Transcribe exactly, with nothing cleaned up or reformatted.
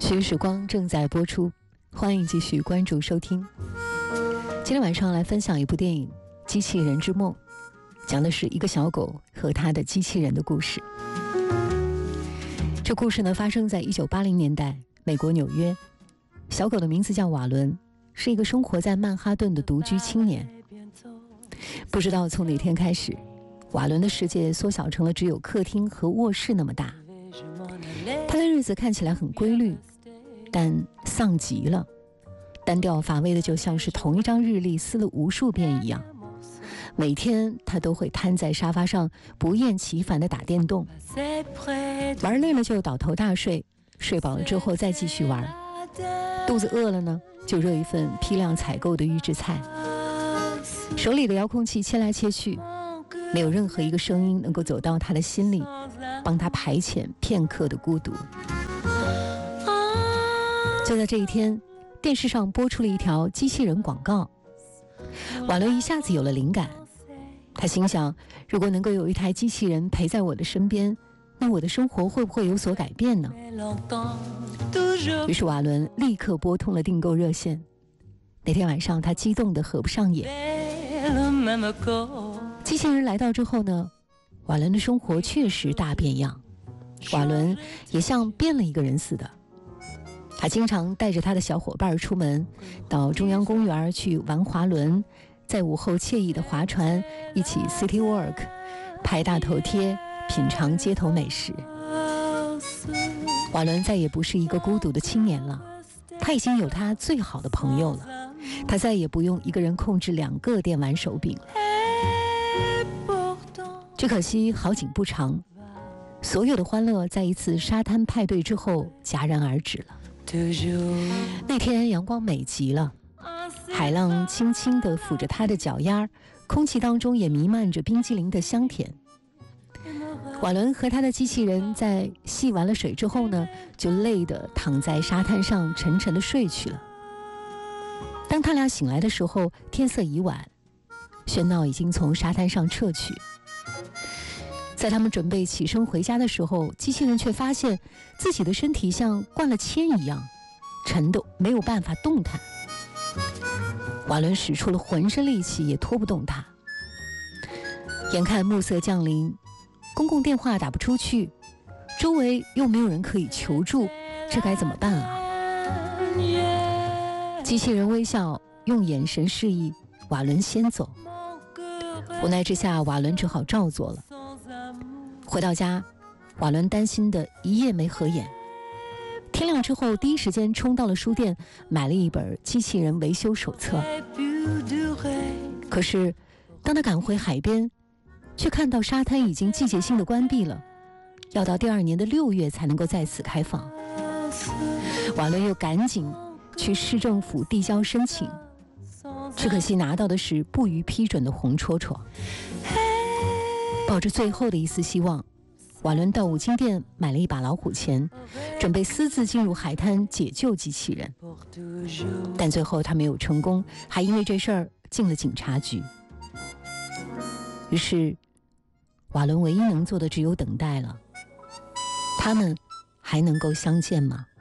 学时光正在播出，欢迎继续关注收听。今天晚上来分享一部电影《机器人之梦》，讲的是一个小狗和它的机器人的故事。这故事呢发生在一九八零年代，美国纽约。小狗的名字叫瓦伦，是一个生活在曼哈顿的独居青年。不知道从哪天开始，瓦伦的世界缩小成了只有客厅和卧室那么大。他的日子看起来很规律，但丧极了，单调乏味的就像是同一张日历撕了无数遍一样。每天他都会瘫在沙发上不厌其烦地打电动，玩累了就倒头大睡，睡饱了之后再继续玩。肚子饿了呢，就热一份批量采购的预制菜。手里的遥控器切来切去，没有任何一个声音能够走到他的心里，帮他排遣片刻的孤独。就在这一天，电视上播出了一条机器人广告，瓦伦一下子有了灵感。他心想，如果能够有一台机器人陪在我的身边，那我的生活会不会有所改变呢？于是瓦伦立刻拨通了订购热线。那天晚上他激动得合不上眼。机器人来到之后呢，瓦伦的生活确实大变样，瓦伦也像变了一个人似的。他经常带着他的小伙伴出门，到中央公园去玩滑轮，在午后惬意的划船，一起 city walk， 拍大头贴，品尝街头美食。瓦伦再也不是一个孤独的青年了，他已经有他最好的朋友了，他再也不用一个人控制两个电玩手柄了。只可惜好景不长，所有的欢乐在一次沙滩派对之后戛然而止了。那天阳光美极了，海浪轻轻地抚着他的脚丫，空气当中也弥漫着冰激凌的香甜。瓦伦和他的机器人在戏完了水之后呢，就累得躺在沙滩上沉沉地睡去了。当他俩醒来的时候，天色已晚，喧闹已经从沙滩上撤去。在他们准备起身回家的时候，机器人却发现自己的身体像灌了铅一样沉得没有办法动弹。瓦伦使出了浑身力气也拖不动它。眼看暮色降临，公共电话打不出去，周围又没有人可以求助，这该怎么办啊？机器人微笑，用眼神示意瓦伦先走。无奈之下，瓦伦只好照做了。回到家，瓦伦担心的一夜没合眼。天亮之后，第一时间冲到了书店，买了一本机器人维修手册。可是当他赶回海边，却看到沙滩已经季节性的关闭了，要到第二年的六月才能够再次开放。瓦伦又赶紧去市政府递交申请，只可惜拿到的是不予批准的红戳戳。抱着最后的一丝希望，瓦伦到五金店买了一把老虎钳，准备私自进入海滩解救机器人。但最后他没有成功，还因为这事儿进了警察局。于是瓦伦唯一能做的只有等待了。他们还能够相见吗？